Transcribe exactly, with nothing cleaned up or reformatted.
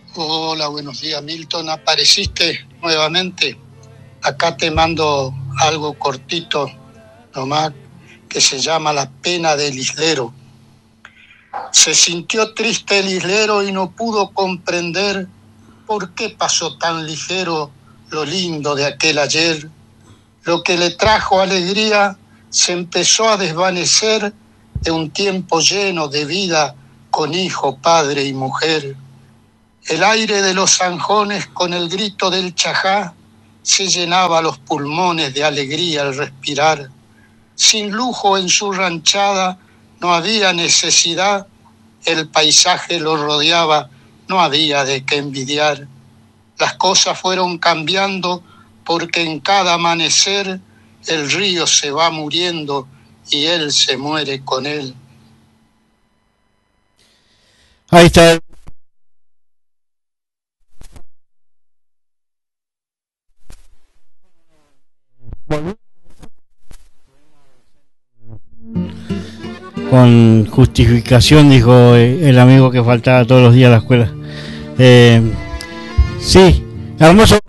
Hola, buenos días, Milton. ¿Apareciste nuevamente? Acá te mando algo cortito, nomás, que se llama La pena del islero. Se sintió triste el islero y no pudo comprender por qué pasó tan ligero lo lindo de aquel ayer. Lo que le trajo alegría se empezó a desvanecer de un tiempo lleno de vida con hijo, padre y mujer. El aire de los zanjones con el grito del chajá se llenaba los pulmones de alegría al respirar. Sin lujo en su ranchada no había necesidad, el paisaje lo rodeaba, no había de qué envidiar. Las cosas fueron cambiando porque en cada amanecer el río se va muriendo y él se muere con él. Ahí está. Con justificación, dijo el amigo que faltaba todos los días a la escuela. Eh, sí, hermoso.